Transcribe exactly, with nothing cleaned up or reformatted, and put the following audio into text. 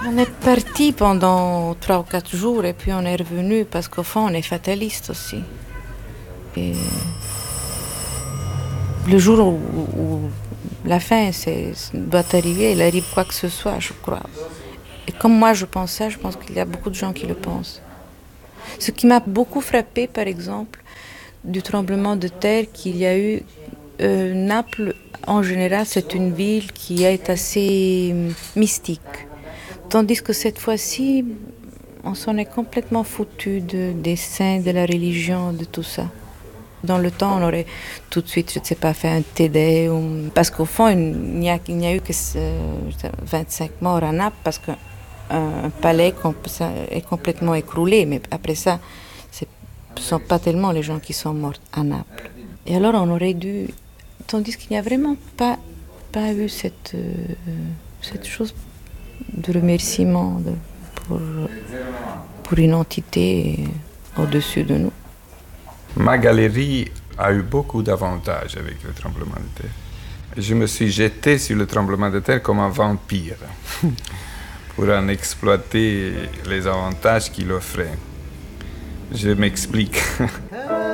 On est parti pendant trois ou quatre jours et puis on est revenu parce qu'au fond on est fataliste aussi. Et le jour où, où la fin c'est, doit arriver, il arrive quoi que ce soit, je crois. Et comme moi je pense ça, je pense qu'il y a beaucoup de gens qui le pensent. Ce qui m'a beaucoup frappé, par exemple, du tremblement de terre qu'il y a eu, euh, Naples, en général, c'est une ville qui est assez mystique. Tandis que cette fois-ci, on s'en est complètement foutu de, des saints, de la religion, de tout ça. Dans le temps, on aurait tout de suite, je ne sais pas, fait un Te Deum. Parce qu'au fond, il n'y a, il n'y a eu que vingt-cinq morts à Naples parce qu'un un palais est complètement écroulé. Mais après ça, ce ne sont pas tellement les gens qui sont morts à Naples. Et alors, on aurait dû... Tandis qu'il n'y a vraiment pas, pas eu cette, euh, cette chose de remerciement de, pour, pour une entité au-dessus de nous. Ma galerie a eu beaucoup d'avantages avec le tremblement de terre. Je me suis jeté sur le tremblement de terre comme un vampire pour en exploiter les avantages qu'il offrait. Je m'explique.